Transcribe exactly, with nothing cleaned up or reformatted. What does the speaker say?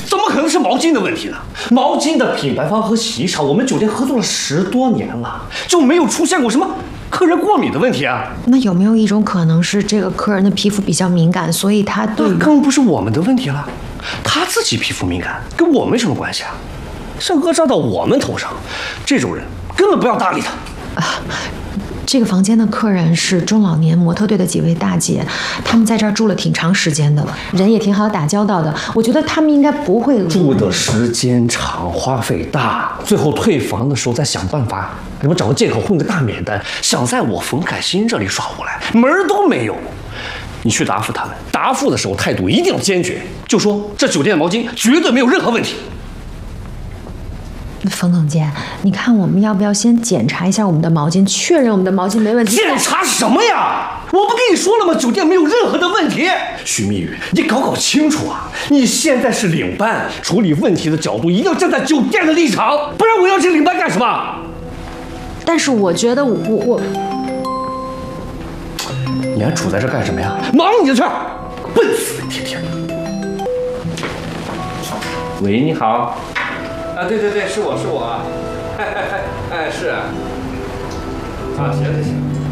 怎么可能是毛巾的问题呢？毛巾的品牌方和洗衣厂，我们酒店合作了十多年了，就没有出现过什么客人过敏的问题啊。 那有没有一种可能是这个客人的皮肤比较敏感，所以他对…… 那更不是我们的问题了，他自己皮肤敏感，跟我没什么关系啊。是讹账到我们头上，这种人根本不要搭理他。 啊，这个房间的客人是中老年模特队的几位大姐，他们在这儿住了挺长时间的了，人也挺好打交道的。我觉得他们应该不会住的时间长，花费大，最后退房的时候再想办法给我找个借口混个大免单，想在我冯凯欣这里耍无赖，门儿都没有。你去答复他们，答复的时候态度一定要坚决，就说这酒店的毛巾绝对没有任何问题。 冯总监，你看我们要不要先检查一下我们的毛巾，确认我们的毛巾没问题？ 检查什么呀？我不跟你说了吗？酒店没有任何的问题。许蜜雨，你搞搞清楚啊！你现在是领班，处理问题的角度一定要站在酒店的立场，不然我要这领班干什么？ 但是我觉得我我， 你还杵在这干什么呀？忙你的去，笨死了，天天的。喂，你好。啊，对对对，是我是我，哎哎哎，哎是啊，啊行行行。